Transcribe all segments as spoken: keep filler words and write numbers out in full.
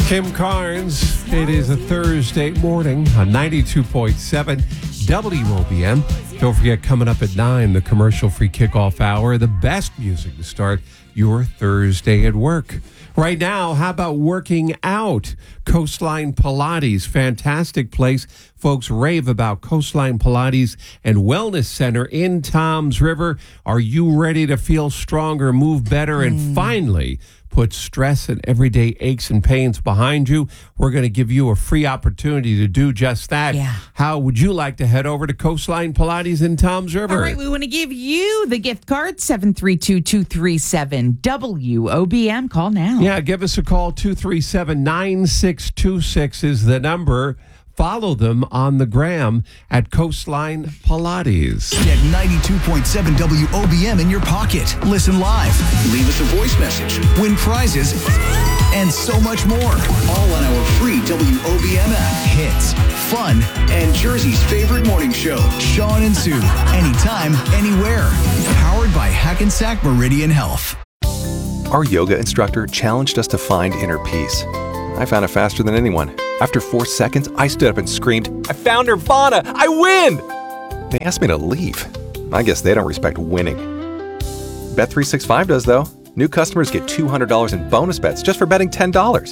Kim Carnes. It is a Thursday morning on ninety-two point seven W O B M. Don't forget, coming up at nine, the commercial-free kickoff hour, the best music to start your Thursday at work. Right now, how about working out? Coastline Pilates, fantastic place. Folks rave about Coastline Pilates and Wellness Center in Toms River. Are you ready to feel stronger, move better, and mm. finally put stress and everyday aches and pains behind you? We're going to give you a free opportunity to do just that. Yeah. How would you like to head over to Coastline Pilates in Toms River? All right, we want to give you the gift card, seven three two, two three seven, W O B M. Call now. Yeah, give us a call. two three seven, nine six two six is the number. Follow them on the gram at Coastline Pilates. Get ninety-two point seven W O B M in your pocket. Listen live. Leave us a voice message. Win prizes. And so much more. All on our free W O B M app. Hits, fun, and Jersey's favorite morning show. Sean and Sue. Anytime, anywhere. Powered by Hackensack Meridian Health. Our yoga instructor challenged us to find inner peace. I found it faster than anyone. After four seconds, I stood up and screamed, "I found Nirvana! I win!" They asked me to leave. I guess they don't respect winning. Bet three sixty-five does, though. New customers get two hundred dollars in bonus bets just for betting ten dollars.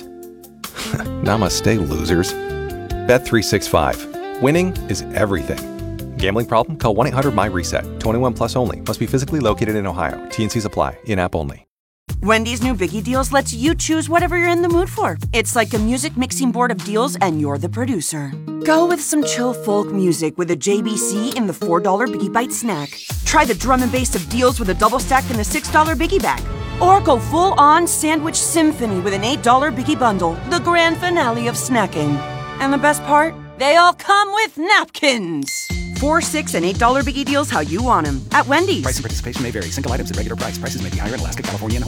Namaste, losers. Bet three sixty-five. Winning is everything. Gambling problem? Call one eight hundred my reset. twenty-one plus only. Must be physically located in Ohio. T and Cs apply. In-app only. Wendy's new Biggie Deals lets you choose whatever you're in the mood for. It's like a music mixing board of deals, and you're the producer. Go with some chill folk music with a J B C in the four dollar Biggie Bite snack. Try the drum and bass of deals with a double stack in the six dollar Biggie Bag. Or go full-on sandwich symphony with an eight dollar Biggie Bundle, the grand finale of snacking. And the best part? They all come with napkins. Four, six, and eight dollar Biggie Deals how you want them. At Wendy's. Price and participation may vary. Single items at regular price. Prices may be higher in Alaska, California, and